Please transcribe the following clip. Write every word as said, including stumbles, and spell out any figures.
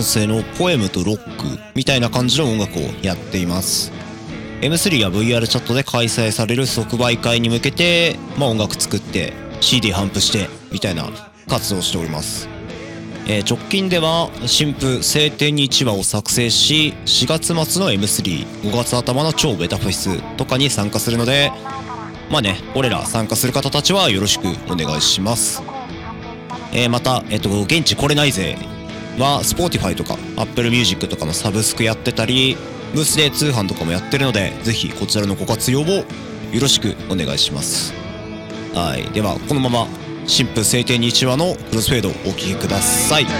音声のポエムとロックみたいな感じの音楽をやっています。 エムスリー や ブイアール チャットで開催される即売会に向けて、まあ、音楽作って シーディー 頒布してみたいな活動をしております。えー、直近では新譜晴天にいちわを作成し、しがつ末の エムスリー、ごがつ頭の超ベタフェスとかに参加するので、まあね、俺ら参加する方たちはよろしくお願いします。えー、また、えっと、現地来れないぜは Spotify とか Apple Music とかのサブスクやってたり、ブースで通販とかもやってるので、ぜひこちらのご活用をよろしくお願いします。はい、ではこのまま新婦晴天にいちわのクロスフェードをお聴きください。